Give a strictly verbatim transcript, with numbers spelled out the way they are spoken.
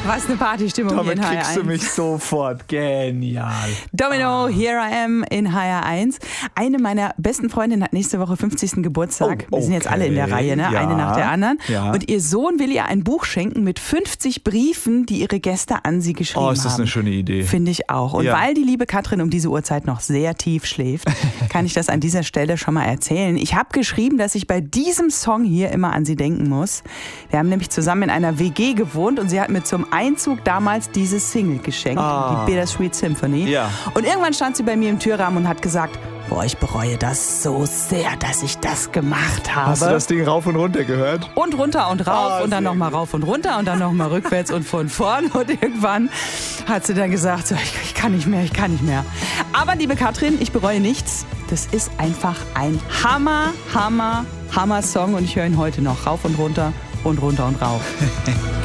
was eine Partystimmung hier Damit in H R eins. kriegst du mich sofort. Genial. Domino, ah. Here I Am in H R eins. Eine meiner besten Freundinnen hat nächste Woche fünfzigsten Geburtstag. Oh, Wir sind jetzt alle in der Reihe, ne? Ja. Eine nach der anderen. Ja. Und ihr Sohn will ihr ein Buch schenken mit fünfzig Briefen, die ihre Gäste an sie geschrieben haben. Oh, ist das haben. eine schöne Idee. Finde ich auch. Und Ja. weil die liebe Katrin um diese Uhrzeit noch sehr tief schläft, kann ich das an dieser Stelle schon mal erzählen. Ich habe geschrieben, dass ich bei diesem Song hier immer an sie denken muss. Wir haben nämlich zusammen in einer W G gewohnt und sie hat mir zum Einzug damals diese Single geschenkt, Ah. die Bittersweet Symphony. Ja. Und irgendwann stand sie bei mir im Türrahmen und hat gesagt, boah, ich bereue das so sehr, dass ich das gemacht habe. Hast du das Ding rauf und runter gehört? Und runter und rauf Ah, und dann sehr nochmal rauf und runter und dann nochmal rückwärts und von vorn. Und irgendwann hat sie dann gesagt, so, ich, ich kann nicht mehr, ich kann nicht mehr. Aber liebe Katrin, ich bereue nichts. Das ist einfach ein Hammer, Hammer, Hammer-Song und ich höre ihn heute noch rauf und runter und runter und rauf.